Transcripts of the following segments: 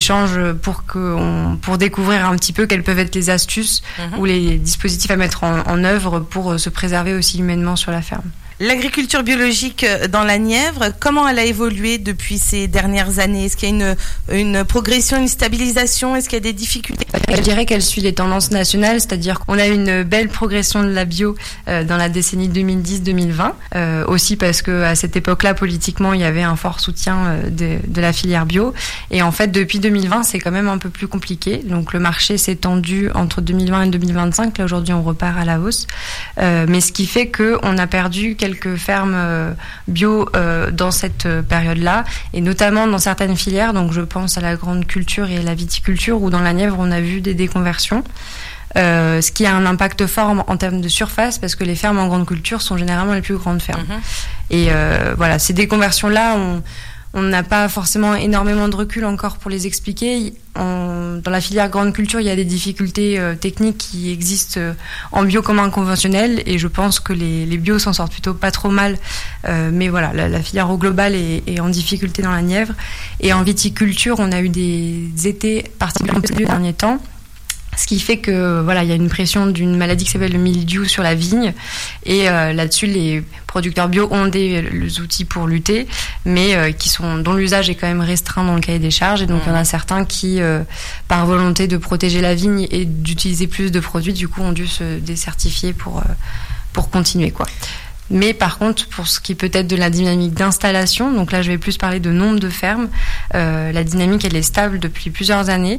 échanges pour découvrir un petit peu quelles peuvent être les astuces ou les dispositifs à mettre en œuvre pour se préserver aussi humainement sur la ferme. L'agriculture biologique dans la Nièvre, comment elle a évolué depuis ces dernières années? Est-ce qu'il y a une progression, une stabilisation? Est-ce qu'il y a des difficultés? Je dirais qu'elle suit les tendances nationales, c'est-à-dire qu'on a une belle progression de la bio dans la décennie 2010-2020, aussi parce que à cette époque-là, politiquement, il y avait un fort soutien de la filière bio. Et en fait, depuis 2020, c'est quand même un peu plus compliqué. Donc le marché s'est tendu entre 2020 et 2025. Là, aujourd'hui, on repart à la hausse. Mais ce qui fait qu'on a perdu quelques fermes bio dans cette période-là, et notamment dans certaines filières. Donc je pense à la grande culture et à la viticulture, où dans la Nièvre, on a vu des déconversions. Ce qui a un impact fort en termes de surface, parce que les fermes en grande culture sont généralement les plus grandes fermes. Et voilà, ces déconversions-là, on n'a pas forcément énormément de recul encore pour les expliquer. Dans la filière grande culture, il y a des difficultés techniques qui existent en bio comme en conventionnel, et je pense que les bios s'en sortent plutôt pas trop mal. Mais voilà, la filière au global est en difficulté dans la Nièvre. Et en viticulture, on a eu des étés particulièrement ces derniers temps. Ce qui fait que voilà, il y a une pression d'une maladie qui s'appelle le mildiou sur la vigne, et là-dessus les producteurs bio ont des outils pour lutter, mais dont l'usage est quand même restreint dans le cahier des charges, et donc il y en a certains qui, par volonté de protéger la vigne et d'utiliser plus de produits, du coup ont dû se décertifier pour continuer, quoi. Mais par contre, pour ce qui peut être de la dynamique d'installation, donc là je vais plus parler de nombre de fermes, la dynamique elle est stable depuis plusieurs années.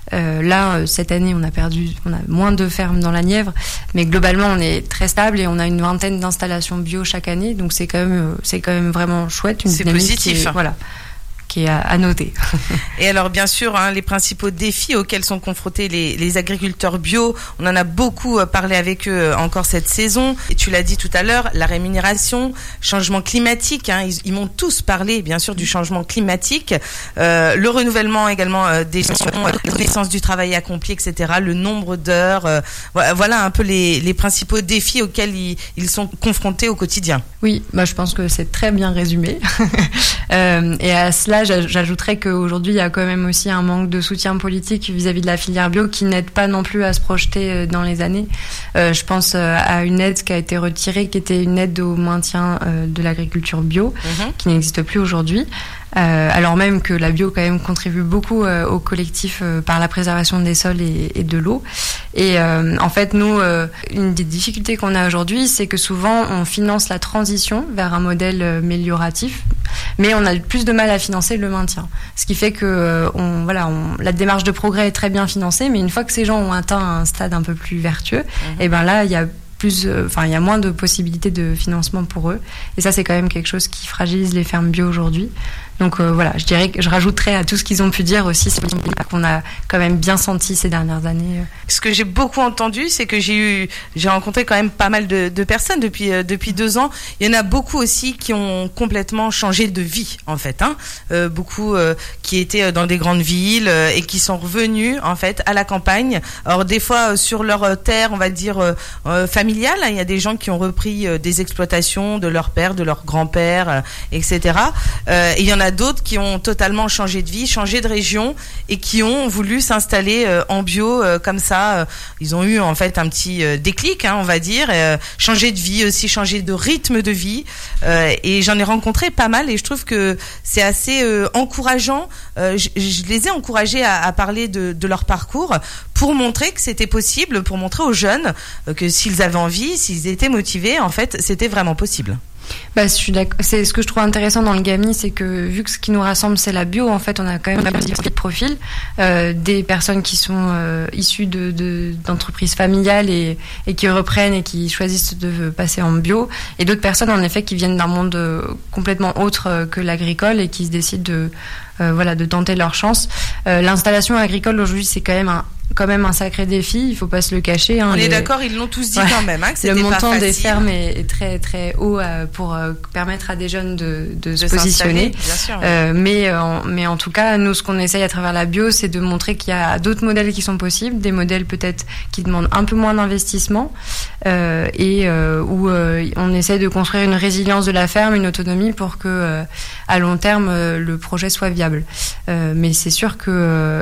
Cette année on a moins de fermes dans la Nièvre, mais globalement on est très stable et on a une vingtaine d'installations bio chaque année, donc c'est quand même vraiment chouette, une dynamique positif. Qui est à noter. Et alors bien sûr, les principaux défis auxquels sont confrontés les agriculteurs bio, on en a beaucoup parlé avec eux encore cette saison, et tu l'as dit tout à l'heure, la rémunération, changement climatique, ils m'ont tous parlé bien sûr du changement climatique, le renouvellement également des la connaissance du travail accompli, etc., le nombre d'heures, voilà un peu les principaux défis auxquels ils sont confrontés au quotidien. Oui, je pense que c'est très bien résumé. Et à cela, j'ajouterais qu'aujourd'hui, il y a quand même aussi un manque de soutien politique vis-à-vis de la filière bio qui n'aide pas non plus à se projeter dans les années. Je pense à une aide qui a été retirée, qui était une aide au maintien de l'agriculture bio, qui n'existe plus aujourd'hui. Alors même que la bio quand même contribue beaucoup au collectif par la préservation des sols et de l'eau. Et en fait, nous, une des difficultés qu'on a aujourd'hui, c'est que souvent on finance la transition vers un modèle amélioratif, mais on a plus de mal à financer le maintien. Ce qui fait que la démarche de progrès est très bien financée, mais une fois que ces gens ont atteint un stade un peu plus vertueux, et ben là il y a il y a moins de possibilités de financement pour eux. Et ça, c'est quand même quelque chose qui fragilise les fermes bio aujourd'hui. Donc je dirais que je rajouterais à tout ce qu'ils ont pu dire aussi, c'est qu'on a quand même bien senti ces dernières années. Ce que j'ai beaucoup entendu, c'est que j'ai rencontré quand même pas mal de personnes depuis 2 ans. Il y en a beaucoup aussi qui ont complètement changé de vie, en fait. Beaucoup qui étaient dans des grandes villes et qui sont revenus, en fait, à la campagne. Alors des fois sur leur terre, on va dire familiale, il y a des gens qui ont repris des exploitations de leur père, de leur grand-père, etc. Et il y en a d'autres qui ont totalement changé de vie, changé de région, et qui ont voulu s'installer en bio comme ça. Ils ont eu en fait un petit déclic, on va dire, changer de vie aussi, changer de rythme de vie. Et j'en ai rencontré pas mal, et je trouve que c'est assez encourageant. Je les ai encouragés à parler de leur parcours pour montrer que c'était possible, pour montrer aux jeunes que s'ils avaient envie, s'ils étaient motivés, en fait, c'était vraiment possible. Je suis d'accord. C'est ce que je trouve intéressant dans le GAMI, c'est que vu que ce qui nous rassemble c'est la bio, en fait on a quand même un diversité de profils, des personnes qui sont issues d'entreprises familiales et qui reprennent et qui choisissent de passer en bio, et d'autres personnes en effet qui viennent d'un monde complètement autre que l'agricole et qui se décident de tenter leur chance. L'installation agricole aujourd'hui, c'est quand même un sacré défi, il faut pas se le cacher. On est d'accord, ils l'ont tous dit quand même, que c'était le montant pas facile. des fermes est très très haut pour permettre à des jeunes de se positionner. Bien sûr, mais en tout cas, nous, ce qu'on essaye à travers la bio, c'est de montrer qu'il y a d'autres modèles qui sont possibles, des modèles peut-être qui demandent un peu moins d'investissement, où on essaie de construire une résilience de la ferme, une autonomie pour que à long terme le projet soit viable. Mais c'est sûr que